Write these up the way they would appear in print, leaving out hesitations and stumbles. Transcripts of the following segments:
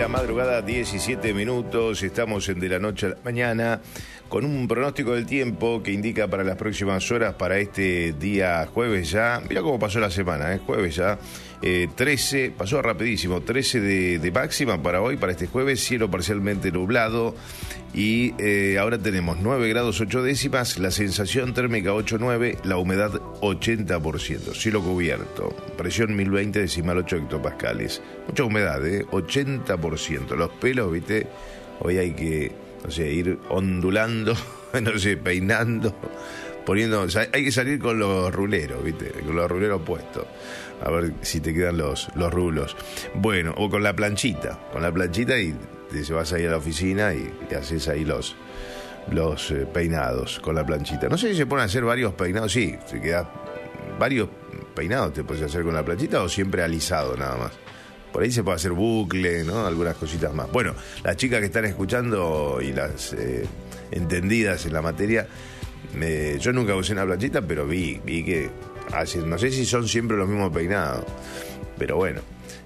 madrugada, 17 minutos. Estamos en De la Noche a la Mañana con un pronóstico del tiempo que indica para las próximas horas, para este día jueves ya. Mira cómo pasó la semana, jueves ya. 13, pasó rapidísimo, 13 de máxima para hoy, para este jueves, cielo parcialmente nublado. Y ahora tenemos 9 grados 8 décimas, la sensación térmica 8,9, la humedad 80%, cielo cubierto, presión 1020 decimal 8 hectopascales. Mucha humedad, 80%. Los pelos, viste, hoy hay que, no sé, ir ondulando, no sé, peinando, poniendo, o sea, hay que salir con los ruleros, viste, con los ruleros puestos, a ver si te quedan los rulos. Bueno, o con la planchita y te vas ahí a la oficina y haces ahí los peinados con la planchita. No sé si se pueden hacer varios peinados, sí, te queda varios peinados te puedes hacer con la planchita o siempre alisado nada más. Por ahí se puede hacer bucle, ¿no? Algunas cositas más. Bueno, las chicas que están escuchando y las entendidas en la materia, yo nunca usé una planchita, pero vi que hacen, no sé si son siempre los mismos peinados, pero bueno.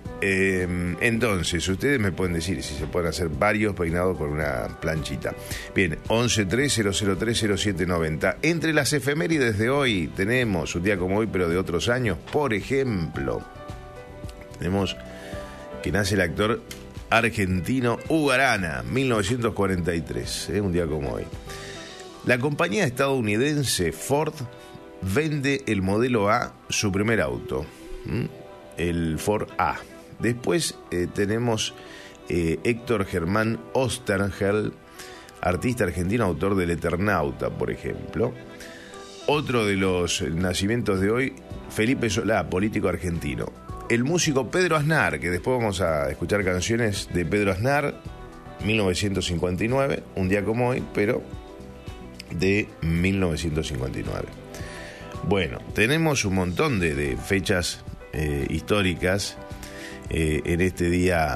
Entonces, ustedes me pueden decir si se pueden hacer varios peinados con una planchita. Bien, 1130030790. Entre las efemérides de hoy tenemos un día como hoy, pero de otros años. Por ejemplo, tenemos que nace el actor argentino Hugo Arana, 1943, un día como hoy. La compañía estadounidense Ford vende el modelo A, su primer auto, el Ford A. Después tenemos Héctor Germán Oesterheld, artista argentino, autor del Eternauta, por ejemplo. Otro de los nacimientos de hoy, Felipe Solá, político argentino. El músico Pedro Aznar, que después vamos a escuchar canciones de Pedro Aznar, 1959, un día como hoy, pero de 1959. Bueno, tenemos un montón de fechas históricas en este día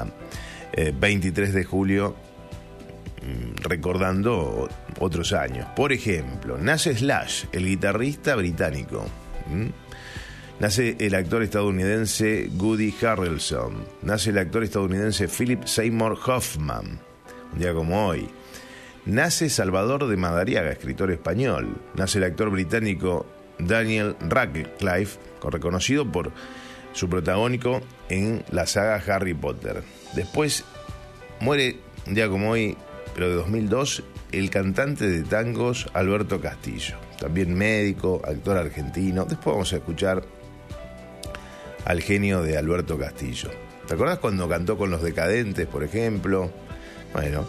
23 de julio, recordando otros años. Por ejemplo, nace Slash, el guitarrista británico. Nace el actor estadounidense Woody Harrelson. Nace el actor estadounidense Philip Seymour Hoffman, un día como hoy. Nace Salvador de Madariaga, escritor español. Nace el actor británico Daniel Radcliffe, reconocido por su protagónico en la saga Harry Potter. Después muere un día como hoy, pero de 2002, el cantante de tangos Alberto Castillo, también médico, actor argentino. Después vamos a escuchar al genio de Alberto Castillo. ¿Te acordás cuando cantó con Los Decadentes, por ejemplo? Bueno,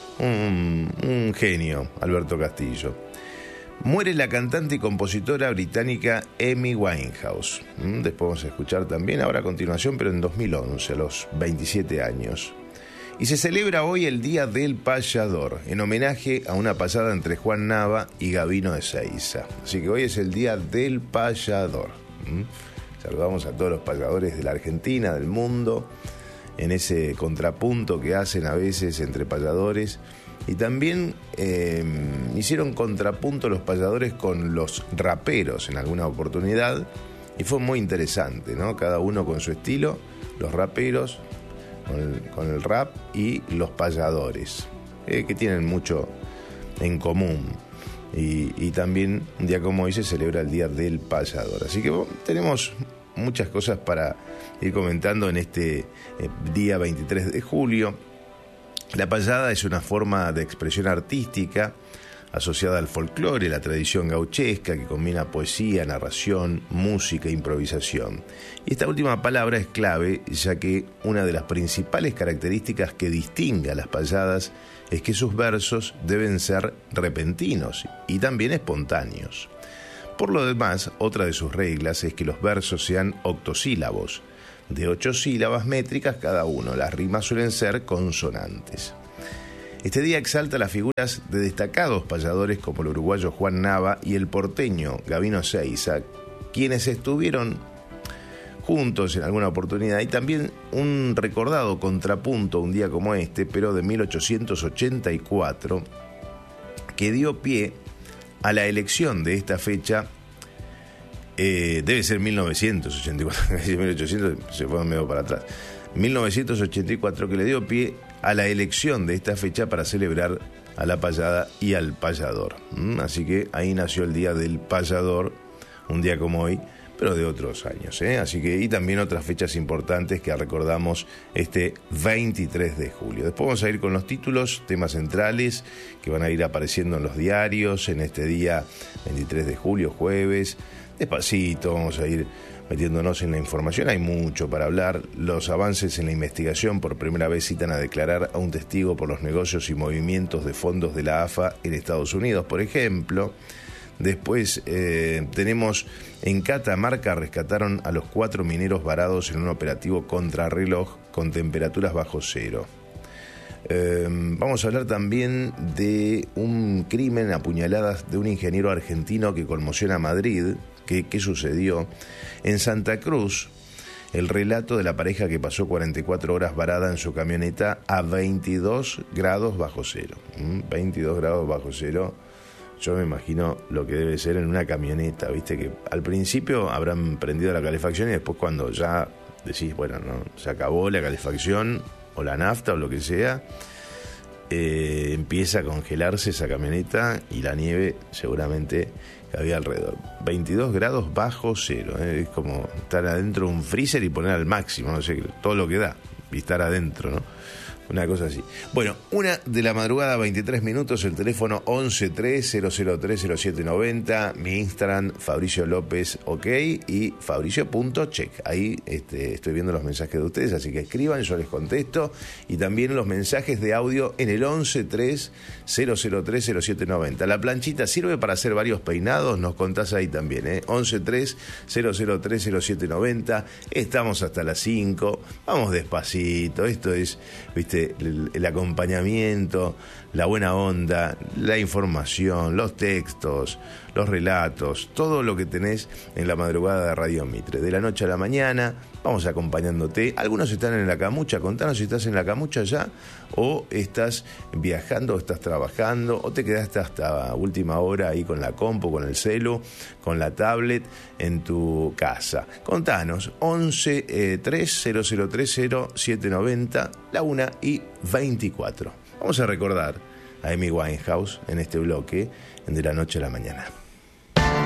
un genio, Alberto Castillo. Muere la cantante y compositora británica Amy Winehouse. Después vamos a escuchar también, ahora a continuación, pero en 2011, a los 27 años. Y se celebra hoy el Día del Payador, en homenaje a una payada entre Juan Nava y Gabino de Seiza. Así que hoy es el Día del Payador. Saludamos a todos los payadores de la Argentina, del mundo, en ese contrapunto que hacen a veces entre payadores. Y también hicieron contrapunto los payadores con los raperos en alguna oportunidad. Y fue muy interesante, ¿no? Cada uno con su estilo, los raperos con el rap y los payadores, que tienen mucho en común. Y también un día como hoy se celebra el Día del Payador. Así que tenemos muchas cosas para ir comentando en este día 23 de julio. La payada es una forma de expresión artística asociada al folclore, la tradición gauchesca que combina poesía, narración, música e improvisación. Y esta última palabra es clave, ya que una de las principales características que distingue a las payadas es que sus versos deben ser repentinos y también espontáneos. Por lo demás, otra de sus reglas es que los versos sean octosílabos, de 8 sílabas métricas cada uno. Las rimas suelen ser consonantes. Este día exalta las figuras de destacados payadores como el uruguayo Juan Nava y el porteño Gabino Seiza, quienes estuvieron juntos en alguna oportunidad, y también un recordado contrapunto un día como este, pero de 1884, que dio pie a la elección de esta fecha. Debe ser 1984, 1800 se fue medio para atrás. 1984, que le dio pie a la elección de esta fecha para celebrar a la payada y al payador. Así que ahí nació el Día del Payador, un día como hoy, pero de otros años, ¿eh? Así que, y también otras fechas importantes que recordamos este 23 de julio. Después vamos a ir con los títulos, temas centrales que van a ir apareciendo en los diarios en este día 23 de julio, jueves. Despacito vamos a ir metiéndonos en la información, hay mucho para hablar. Los avances en la investigación: por primera vez citan a declarar a un testigo por los negocios y movimientos de fondos de la AFA en Estados Unidos, por ejemplo. Después tenemos en Catamarca, rescataron a los 4 mineros varados en un operativo contrarreloj con temperaturas bajo cero. Vamos a hablar también de un crimen a puñaladas de un ingeniero argentino que conmociona a Madrid. ¿Qué sucedió? En Santa Cruz, el relato de la pareja que pasó 44 horas varada en su camioneta a 22 grados bajo cero. 22 grados bajo cero. Yo me imagino lo que debe ser en una camioneta, viste, que al principio habrán prendido la calefacción y después cuando ya decís, bueno, no, se acabó la calefacción o la nafta o lo que sea, empieza a congelarse esa camioneta y la nieve seguramente que había alrededor. 22 grados bajo cero, es como estar adentro de un freezer y poner al máximo, no sé, todo lo que da, y estar adentro, ¿no? Una cosa así. Bueno, 1:00 a.m, 23 minutos, el teléfono 1130030790, mi Instagram, Fabricio López, ok, y Fabricio.check. Ahí estoy viendo los mensajes de ustedes, así que escriban, yo les contesto, y también los mensajes de audio en el 1130030790. La planchita sirve para hacer varios peinados, nos contás ahí también, 1130030790, estamos hasta las 5, vamos despacito, esto es, viste, el acompañamiento, la buena onda, la información, los textos, los relatos, todo lo que tenés en la madrugada de Radio Mitre. De la noche a la mañana, vamos acompañándote. Algunos están en la camucha, contanos si estás en la camucha ya, o estás viajando, o estás trabajando, o te quedaste hasta última hora ahí con la compu, con el celu, con la tablet en tu casa. Contanos, 1130030790, la 1:24. Vamos a recordar a Amy Winehouse en este bloque, de la noche a la mañana.